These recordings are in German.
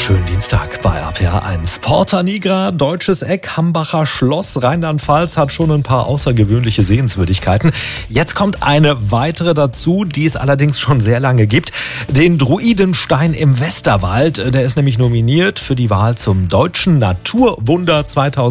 Schönen Dienstag bei RPA1. Porta Nigra, Deutsches Eck, Hambacher Schloss, Rheinland-Pfalz hat schon ein paar außergewöhnliche Sehenswürdigkeiten. Jetzt kommt eine weitere dazu, die es allerdings schon sehr lange gibt. Den Druidenstein im Westerwald. Der ist nämlich nominiert für die Wahl zum Deutschen Naturwunder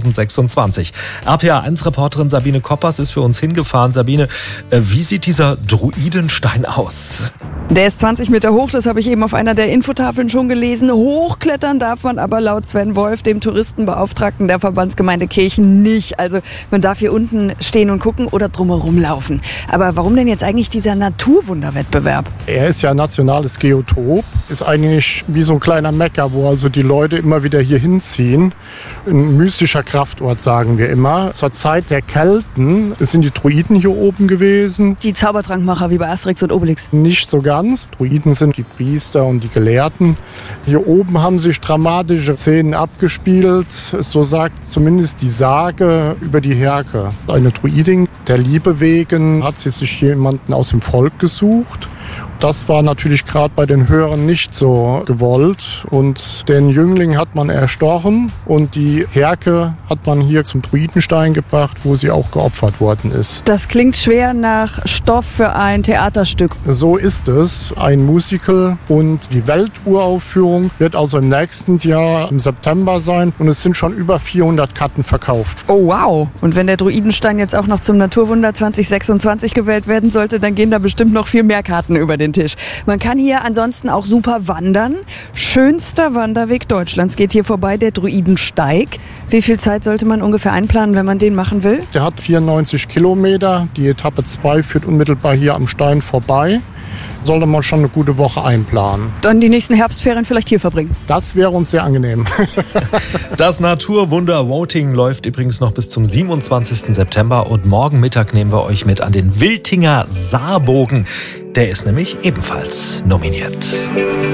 2026. RPA1-Reporterin Sabine Koppers ist für uns hingefahren. Sabine, wie sieht dieser Druidenstein aus? Der ist 20 Meter hoch, das habe ich eben auf einer der Infotafeln schon gelesen. Hochklettern darf man aber laut Sven Wolf, dem Touristenbeauftragten der Verbandsgemeinde Kirchen, nicht. Also man darf hier unten stehen und gucken oder drumherum laufen. Aber warum denn jetzt eigentlich dieser Naturwunderwettbewerb? Er ist ja ein nationales Geotop, ist eigentlich wie so ein kleiner Mekka, wo also die Leute immer wieder hier hinziehen. Ein mystischer Kraftort, sagen wir immer. Zur Zeit der Kelten sind die Druiden hier oben gewesen. Die Zaubertrankmacher wie bei Asterix und Obelix. Nicht so ganz. Druiden sind die Priester und die Gelehrten. Hier oben haben sich dramatische Szenen abgespielt. So sagt zumindest die Sage über die Herke. Eine Druidin, der Liebe wegen, hat sie sich jemanden aus dem Volk gesucht. Das war natürlich gerade bei den Hörern nicht so gewollt. Und den Jüngling hat man erstochen und die Herke hat man hier zum Druidenstein gebracht, wo sie auch geopfert worden ist. Das klingt schwer nach Stoff für ein Theaterstück. So ist es, ein Musical, und die Welturaufführung wird also im nächsten Jahr im September sein und es sind schon über 400 Karten verkauft. Oh wow! Und wenn der Druidenstein jetzt auch noch zum Naturwunder 2026 gewählt werden sollte, dann gehen da bestimmt noch viel mehr Karten über den Tisch. Man kann hier ansonsten auch super wandern. Schönster Wanderweg Deutschlands geht hier vorbei, der Druidensteig. Wie viel Zeit sollte man ungefähr einplanen, wenn man den machen will? Der hat 94 Kilometer. Die Etappe 2 führt unmittelbar hier am Stein vorbei. Sollte man schon eine gute Woche einplanen. Dann die nächsten Herbstferien vielleicht hier verbringen. Das wäre uns sehr angenehm. Das Naturwunder-Voting läuft übrigens noch bis zum 27. September und morgen Mittag nehmen wir euch mit an den Wiltinger Saarbogen. Der ist nämlich ebenfalls nominiert.